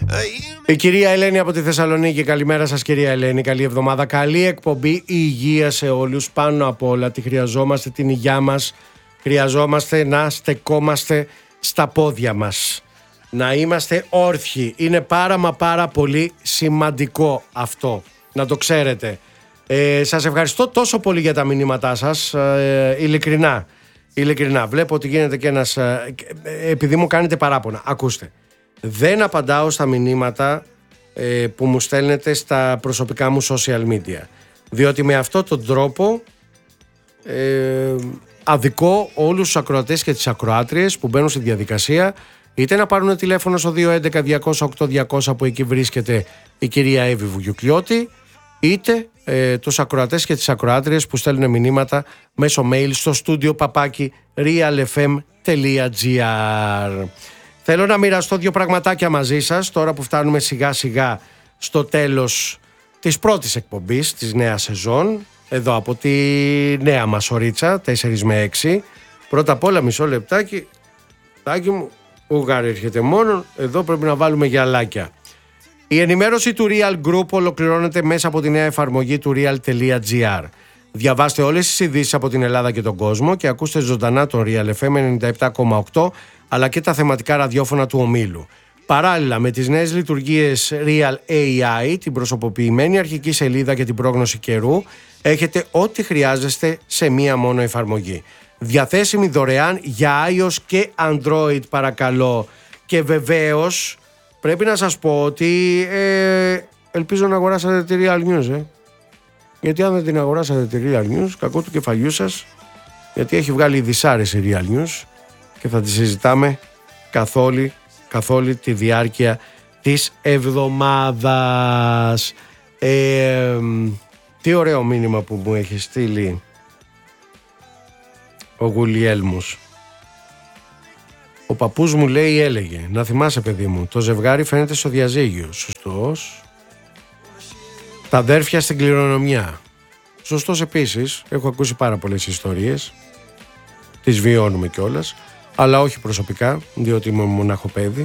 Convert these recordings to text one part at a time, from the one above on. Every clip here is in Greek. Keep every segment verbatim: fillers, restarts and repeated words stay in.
Η κυρία Ελένη από τη Θεσσαλονίκη. Καλημέρα σας κυρία Ελένη, καλή εβδομάδα, καλή εκπομπή, υγεία σε όλους. Πάνω απ' όλα τη χρειαζόμαστε την υγειά μας. Χρειαζόμαστε να στεκόμαστε στα πόδια μας, να είμαστε όρθιοι. Είναι πάρα μα πάρα πολύ σημαντικό αυτό, να το ξέρετε. ε, Σας ευχαριστώ τόσο πολύ για τα μηνύματά σας, ε, ειλικρινά. Ειλικρινά, βλέπω ότι γίνεται και ένας, ε, επειδή μου κάνετε παράπονα. Ακούστε, δεν απαντάω στα μηνύματα ε, που μου στέλνετε στα προσωπικά μου social media, διότι με αυτόν τον τρόπο ε, αδικώ όλους τους ακροατές και τις ακροάτριες που μπαίνουν στη διαδικασία, είτε να πάρουν τηλέφωνο στο δύο έντεκα διακόσια οκτώ διακόσια που εκεί βρίσκεται η κυρία Εύη Βουγιουκλιώτη, είτε ε, τους ακροατές και τις ακροάτριες που στέλνουν μηνύματα μέσω mail στο studio παπάκι realfm.gr. Θέλω να μοιραστώ δύο πραγματάκια μαζί σας τώρα που φτάνουμε σιγά σιγά στο τέλος της πρώτης εκπομπής της νέας σεζόν, εδώ από τη νέα μας ωρίτσα τέσσερα με έξι. Πρώτα απ' όλα μισό λεπτάκι, τάκι μου, ουγάρι έρχεται μόνο, εδώ πρέπει να βάλουμε γυαλάκια. Η ενημέρωση του Real Group ολοκληρώνεται μέσα από τη νέα εφαρμογή του real.gr. Διαβάστε όλες τις ειδήσεις από την Ελλάδα και τον κόσμο και ακούστε ζωντανά τον Real εφ εμ ενενήντα επτά κόμμα οκτώ αλλά και τα θεματικά ραδιόφωνα του ομίλου. Παράλληλα με τις νέες λειτουργίες Real έι άι, την προσωποποιημένη αρχική σελίδα και την πρόγνωση καιρού, έχετε ό,τι χρειάζεστε σε μία μόνο εφαρμογή. Διαθέσιμη δωρεάν για iOS και Android, παρακαλώ. Και βεβαίως πρέπει να σας πω ότι ε, ελπίζω να αγοράσατε τη Real News, ε. Γιατί αν δεν την αγοράσατε τη Real News, κακό του κεφαλιού σας, γιατί έχει βγάλει ειδισάρες η Real News και θα τη συζητάμε καθ' όλη, καθ' όλη τη διάρκεια της εβδομάδας. Ε, τι ωραίο μήνυμα που μου έχει στείλει ο Γουλιέλμους. Ο παππούς μου λέει, έλεγε, να θυμάσαι παιδί μου, το ζευγάρι φαίνεται στο διαζύγιο. Σωστός. Τα αδέρφια στην κληρονομιά. Σωστός επίσης. Έχω ακούσει πάρα πολλές ιστορίες. Τις βιώνουμε κιόλας. Αλλά όχι προσωπικά, διότι είμαι μονάχο παιδί.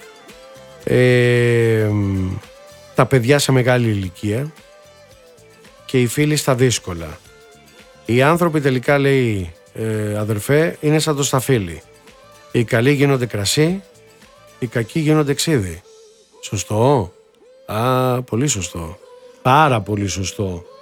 Ε, τα παιδιά σε μεγάλη ηλικία και οι φίλοι στα δύσκολα. Οι άνθρωποι τελικά, λέει, ε, αδερφέ, είναι σαν το σταφύλι. Οι καλοί γίνονται κρασί, οι κακοί γίνονται ξύδι. Σωστό. Α, πολύ σωστό. Πάρα πολύ σωστό.